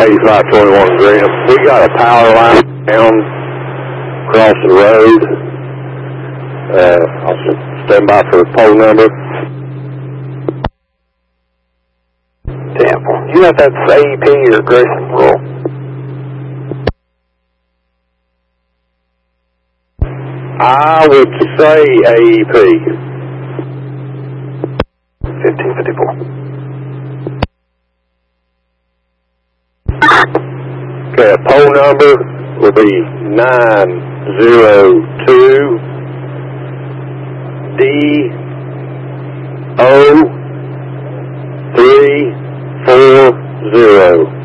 8521 Graham. We got a power line down across the road. I'll stand by for the pole number. Temple. You know if that's AEP or Grayson Rural? I would say AEP. 1554. Okay, a pole number will be 902 DO 340.